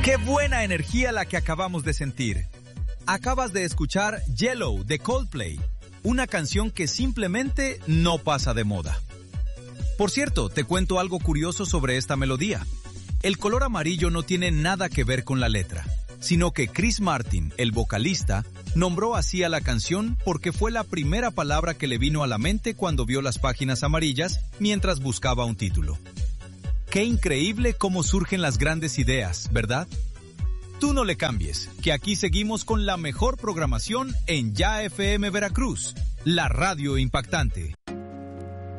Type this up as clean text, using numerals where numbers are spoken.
¡Qué buena energía la que acabamos de sentir! Acabas de escuchar Yellow de Coldplay, una canción que simplemente no pasa de moda. Por cierto, te cuento algo curioso sobre esta melodía. El color amarillo no tiene nada que ver con la letra, sino que Chris Martin, el vocalista, nombró así a la canción porque fue la primera palabra que le vino a la mente cuando vio las páginas amarillas mientras buscaba un título. Qué increíble cómo surgen las grandes ideas, ¿verdad? Tú no le cambies, que aquí seguimos con la mejor programación en Ya FM Veracruz, la radio impactante.